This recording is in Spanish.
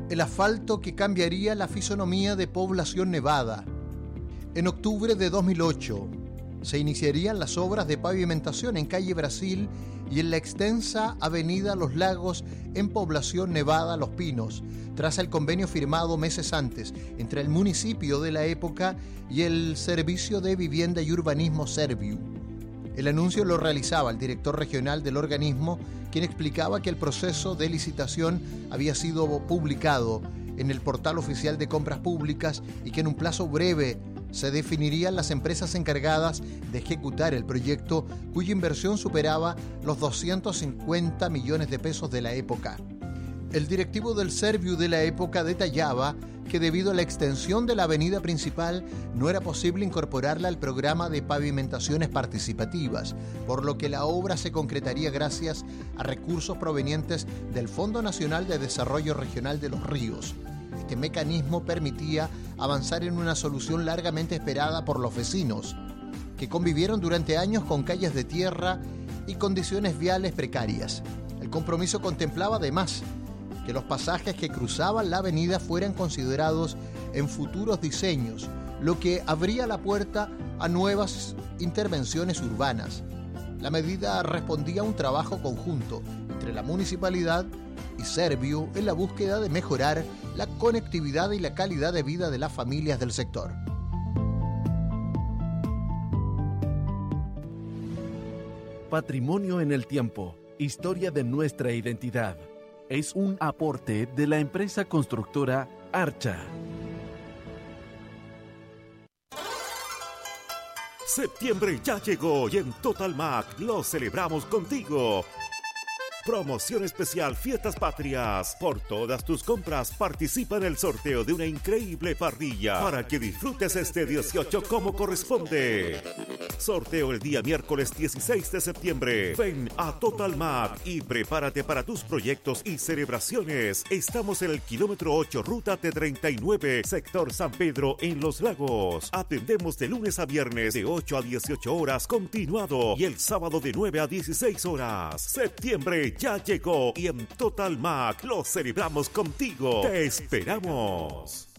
el asfalto que cambiaría la fisonomía de Población Nevada. En octubre de 2008 se iniciarían las obras de pavimentación en calle Brasil y en la extensa avenida Los Lagos en Población Nevada Los Pinos, tras el convenio firmado meses antes entre el municipio de la época y el Servicio de Vivienda y Urbanismo Serviu. El anuncio lo realizaba el director regional del organismo, quien explicaba que el proceso de licitación había sido publicado en el portal oficial de compras públicas y que en un plazo breve se definirían las empresas encargadas de ejecutar el proyecto, cuya inversión superaba los 250 millones de pesos de la época. El directivo del Serviu de la época detallaba que debido a la extensión de la avenida principal no era posible incorporarla al programa de pavimentaciones participativas, por lo que la obra se concretaría gracias a recursos provenientes del Fondo Nacional de Desarrollo Regional de los Ríos. Este mecanismo permitía avanzar en una solución largamente esperada por los vecinos, que convivieron durante años con calles de tierra y condiciones viales precarias. El compromiso contemplaba además que los pasajes que cruzaban la avenida fueran considerados en futuros diseños, lo que abría la puerta a nuevas intervenciones urbanas. La medida respondía a un trabajo conjunto entre la municipalidad y Serviu en la búsqueda de mejorar la conectividad y la calidad de vida de las familias del sector. Patrimonio en el tiempo, historia de nuestra identidad. Es un aporte de la empresa constructora Archa. Septiembre ya llegó y en Total Mac lo celebramos contigo. Promoción especial Fiestas Patrias. Por todas tus compras participa en el sorteo de una increíble parrilla para que disfrutes este 18 como corresponde. Sorteo el día miércoles 16 de septiembre. Ven a Total Mac y prepárate para tus proyectos y celebraciones. Estamos en el kilómetro 8, ruta T39, sector San Pedro, en Los Lagos. Atendemos de lunes a viernes de 8 a 18 horas continuado y el sábado de 9 a 16 horas. Septiembre ya llegó y en Total Mac lo celebramos contigo. ¡Te esperamos!